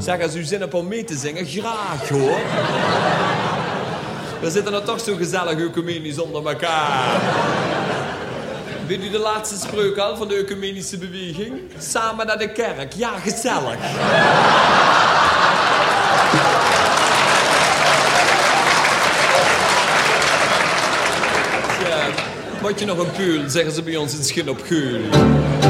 Zeg, als u zin hebt om mee te zingen, graag hoor. We zitten er toch zo gezellig ecumenisch onder elkaar. Weet u de laatste spreuk al van de ecumenische beweging? Samen naar de kerk. Ja, gezellig. Ja, moet je nog een puul, zeggen ze bij ons in Schin op Geul.